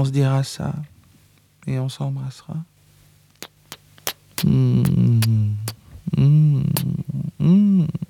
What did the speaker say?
On se dira ça. Et on s'embrassera. Mmh. Mmh. Mmh.